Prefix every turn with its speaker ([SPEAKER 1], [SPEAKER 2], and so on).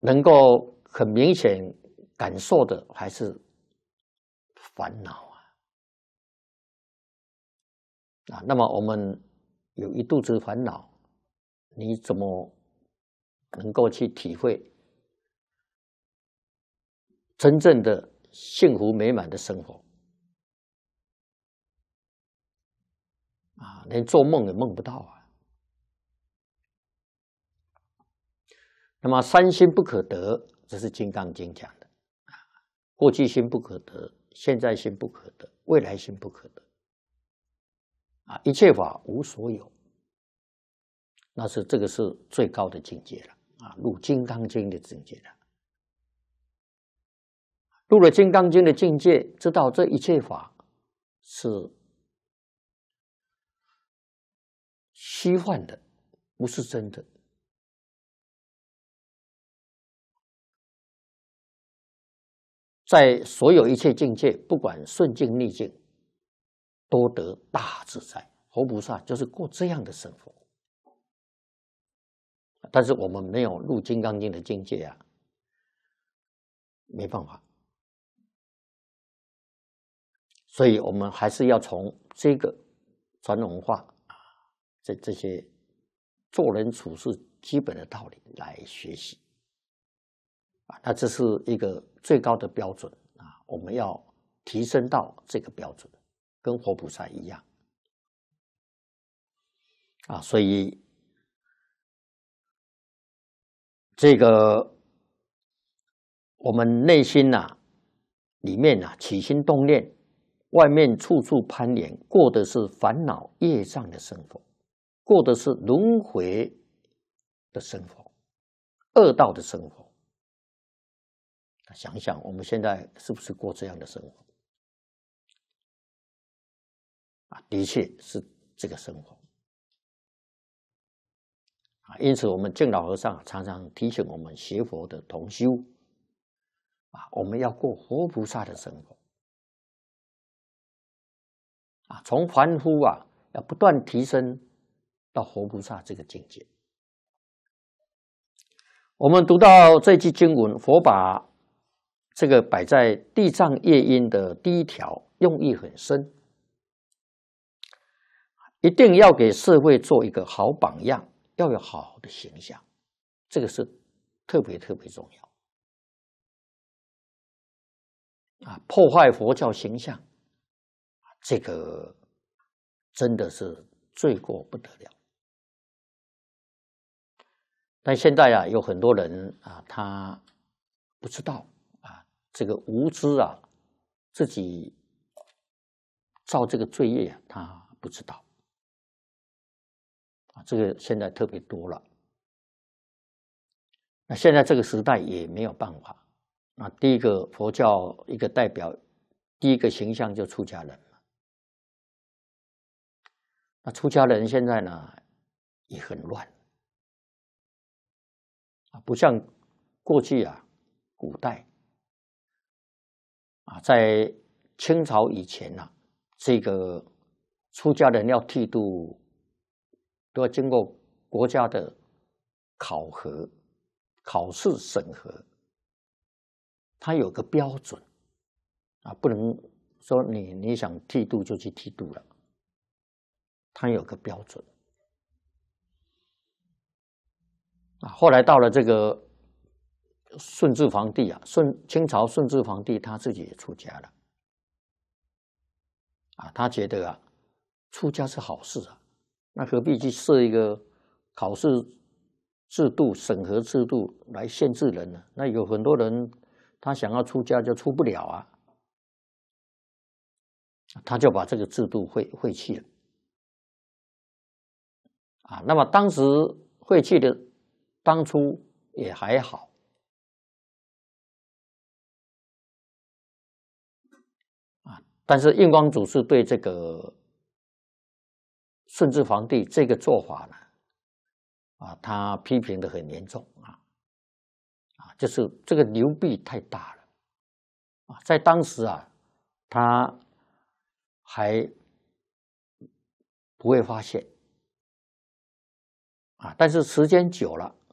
[SPEAKER 1] 能够很明显感受的还是烦恼啊。那么我们有一肚子烦恼，你怎么能够去体会真正的幸福美满的生活啊？连做梦也梦不到啊。那么三心不可得，这是《金刚经》讲的。过去心不可得，现在心不可得，未来心不可得啊！一切法无所有，这个是最高的境界了啊！入《金刚经》的境界了。入了《金刚经》的境界，知道这一切法是虚幻的，不是真的。在所有一切境界，不管顺境逆境，都得大自在。活菩萨就是过这样的生活，但是我们没有入《金刚经》的境界啊，没办法。所以我们还是要从这个传统文化这些做人处事基本的道理来学习啊。那这是一个最高的标准啊，我们要提升到这个标准，跟活菩萨一样啊。所以这个我们内心里面起心动念，外面处处攀缘，过的是烦恼业障的生活，过的是轮回的生活，恶道的生活。想想我们现在是不是过这样的生活啊？的确是这个生活啊。因此我们净老和尚常常提醒我们学佛的同修啊，我们要过活菩萨的生活啊，从凡夫要不断提升到活菩萨这个境界。我们读到这句经文，佛把这个摆在地藏业因的第一条，用意很深，一定要给社会做一个好榜样，要有好的形象，这个是特别重要啊！破坏佛教形象，这个真的是罪过不得了。但现在有很多人他不知道这个无知自己造这个罪业他不知道这个现在特别多了。那现在这个时代也没有办法第一个佛教一个代表，第一个形象就出家人了。那出家人现在呢也很乱不像过去古代在清朝以前这个出家人要剃度都要经过国家的考核、考试审核，它有个标准不能说你想剃度就去剃度了，它有个标准后来到了这个顺治皇帝清朝顺治皇帝他自己也出家了他觉得出家是好事那何必去设一个考试制度、审核制度来限制人呢？那有很多人他想要出家就出不了他就把这个制度废弃了那么当时废弃的当初也还好但是印光祖师对这个顺治皇帝这个做法呢他批评得很严重就是这个流弊太大了在当时他还不会发现但是时间久了